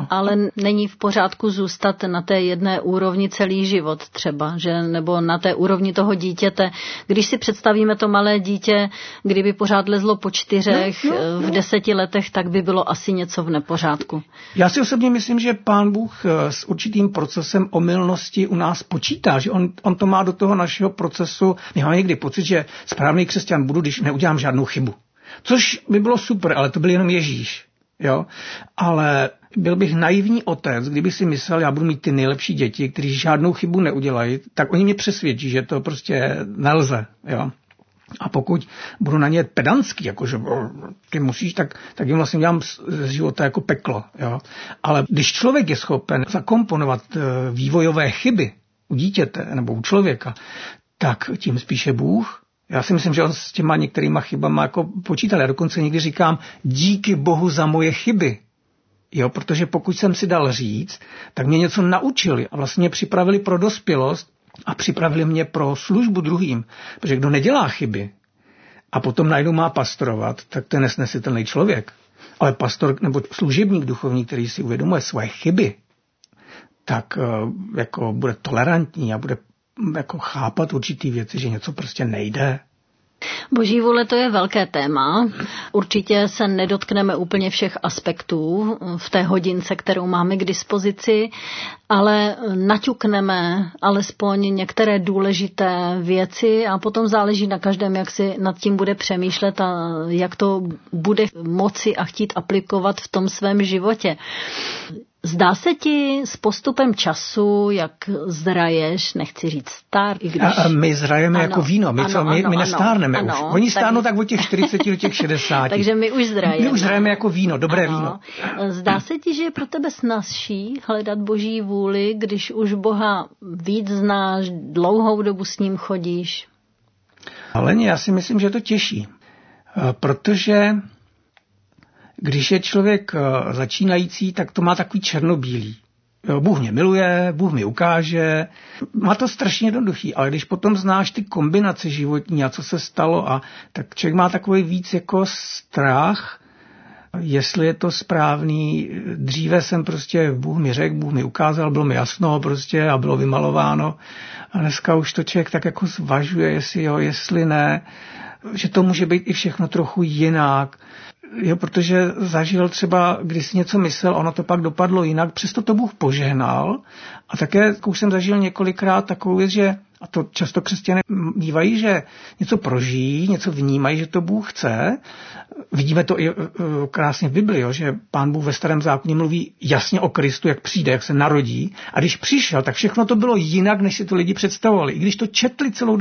Ale není v pořádku zůstat na té jedné úrovni celý život třeba, že? Nebo na té úrovni toho dítěte. Když si představíme to malé dítě, kdyby pořád lezlo po 4 v 10 letech, tak by bylo asi něco v nepořádku. Já si osobně myslím, že Pán Bůh s určitým procesem omylnosti u nás počítá, že on to má do toho našeho procesu. My máme někdy pocit, že správný křesťan budu, když neudělám žádnou chybu. Což by bylo super, ale to byl jenom Ježíš. Jo? Ale byl bych naivní otec, kdyby si myslel, já budu mít ty nejlepší děti, kteří žádnou chybu neudělají, tak oni mě přesvědčí, že to prostě nelze. Jo? A pokud budu na ně pedantský, jakože ty musíš, tak jim vlastně dělám z života jako peklo. Jo? Ale když člověk je schopen zakomponovat vývojové chyby u dítěte nebo u člověka, tak tím spíše Bůh. Já si myslím, že on s těma některýma chybama jako počítal. Já dokonce někdy říkám, díky Bohu za moje chyby. Jo, protože pokud jsem si dal říct, tak mě něco naučili a vlastně mě připravili pro dospělost a připravili mě pro službu druhým. Protože kdo nedělá chyby a potom najednou má pastorovat, tak to je nesnesitelný člověk. Ale pastor nebo služebník duchovní, který si uvědomuje svoje chyby, tak jako bude tolerantní a bude jako chápat určitý věci, že něco prostě nejde. Boží vůle, to je velké téma. Určitě se nedotkneme úplně všech aspektů v té hodince, kterou máme k dispozici, ale naťukneme alespoň některé důležité věci a potom záleží na každém, jak si nad tím bude přemýšlet a jak to bude moci a chtít aplikovat v tom svém životě. Zdá se ti s postupem času, jak zraješ, nechci říct stár, i když... A my zrajeme jako víno, my nestárneme už. Oni stárnou tak od těch 40 do těch 60. Takže my už zrajeme. My už zrajeme jako víno, dobré víno. Zdá se ti, že je pro tebe snazší hledat Boží vůli, když už Boha víc znáš, dlouhou dobu s ním chodíš? Ale já si myslím, že je to těžší, protože... Když je člověk začínající, tak to má takový černobílý. Bůh mě miluje, Bůh mi ukáže. Má to strašně jednoduchý, ale když potom znáš ty kombinace životní a co se stalo, tak člověk má takový víc jako strach, jestli je to správný. Dříve jsem prostě, Bůh mi řekl, Bůh mi ukázal, bylo mi jasno prostě a bylo vymalováno. A dneska už to člověk tak jako zvažuje, jestli jo, jestli ne, že to může být i všechno trochu jinak. Jo, protože zažil třeba, když si něco myslel, ono to pak dopadlo jinak, přesto to Bůh požehnal. A také už jsem zažil několikrát takovou věc, že, a to často křesťané mívají, že něco prožijí, něco vnímají, že to Bůh chce. Vidíme to i krásně v Bibli, jo, že Pán Bůh ve Starém zákoně mluví jasně o Kristu, jak přijde, jak se narodí. A když přišel, tak všechno to bylo jinak, než si to lidi představovali. I když to četli, celou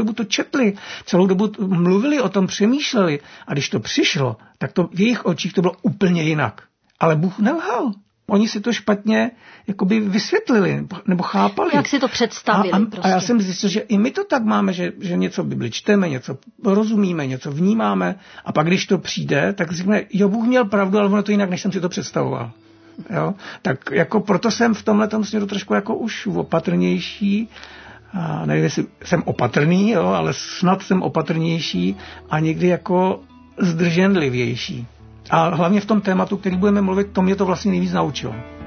dobu mluvili o tom, přemýšleli. A když to přišlo, tak to v jejich očích to bylo úplně jinak. Ale Bůh nelhal. Oni si to špatně jakoby vysvětlili nebo chápali. Jak si to představili. A já jsem zjistil, že i my to tak máme, že něco v Bibli čteme, něco rozumíme, něco vnímáme a pak když to přijde, tak říkáme, jo, Bůh měl pravdu, ale ono to jinak, než jsem si to představoval. Jo? Tak jako proto jsem v tomhletom směru trošku jako už opatrnější. A nevím, jestli jsem opatrný, jo, ale snad jsem opatrnější a někdy jako zdrženlivější. A hlavně v tom tématu, který budeme mluvit, to mě to vlastně nejvíc naučilo.